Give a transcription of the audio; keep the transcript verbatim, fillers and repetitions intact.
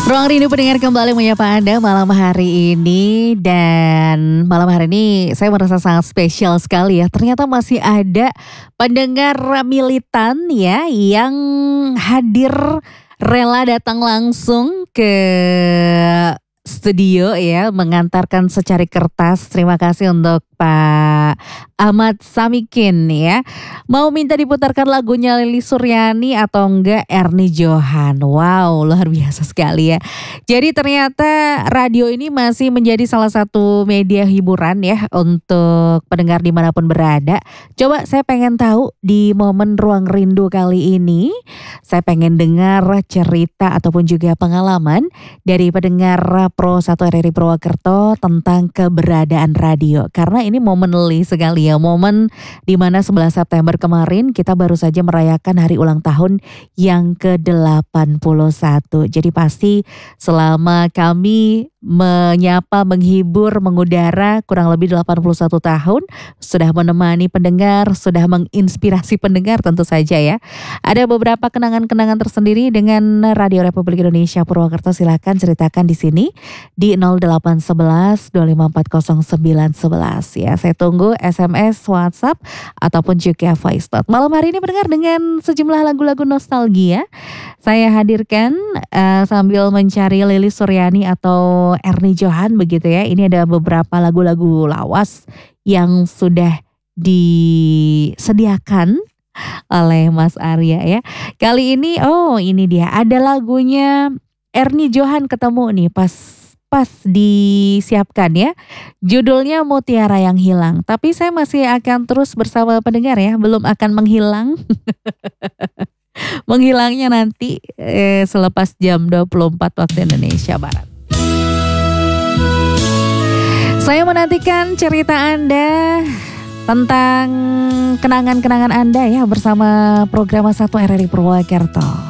Ruang Rindu pendengar kembali menyapa Anda malam hari ini. Dan malam hari ini saya merasa sangat spesial sekali ya. Ternyata masih ada pendengar militan ya yang hadir, rela datang langsung ke studio ya, mengantarkan secari kertas. Terima kasih untuk Pak Ahmad Samikin ya. Mau minta diputarkan lagunya Lilis Suryani atau enggak Ernie Johan. Wow, luar biasa sekali ya. Jadi ternyata radio ini masih menjadi salah satu media hiburan ya untuk pendengar dimanapun berada. Coba saya pengen tahu di momen Ruang Rindu kali ini, saya pengen dengar cerita ataupun juga pengalaman dari pendengar Pro satu R R I Purwokerto tentang keberadaan radio. Karena ini momen li sekali ya, momen dimana sebelas September kemarin kita baru saja merayakan hari ulang tahun yang ke delapan puluh satu. Jadi pasti selama kami menyapa, menghibur, mengudara kurang lebih delapan puluh satu tahun, sudah menemani pendengar, sudah menginspirasi pendengar tentu saja ya. Ada beberapa kenangan-kenangan tersendiri dengan Radio Republik Indonesia Purwokerto. Silakan ceritakan di sini di nol delapan satu satu dua lima empat nol sembilan satu satu ya. Saya tunggu S M S, WhatsApp ataupun juga voice note. Malam hari ini pendengar dengan sejumlah lagu-lagu nostalgia saya hadirkan uh, sambil mencari Lilis Suryani atau Ernie Johan begitu ya. Ini ada beberapa lagu-lagu lawas yang sudah disediakan oleh Mas Arya ya. Kali ini oh ini dia ada lagunya Ernie Johan ketemu nih pas pas disiapkan ya. Judulnya Mutiara yang Hilang. Tapi saya masih akan terus bersama pendengar ya, belum akan menghilang. Menghilangnya nanti eh, selepas jam dua puluh empat waktu Indonesia Barat. Saya menantikan cerita Anda tentang kenangan-kenangan Anda ya bersama program satu R R I Purwokerto.